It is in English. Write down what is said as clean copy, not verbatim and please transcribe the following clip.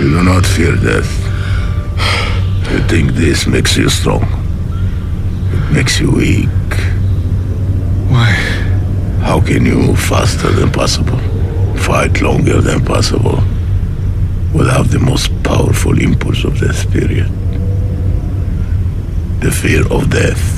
You do not fear death. You think this makes you strong. It makes you weak. Why? How can you move faster than possible? Fight longer than possible? Without the most powerful impulse of the spirit. The fear of death.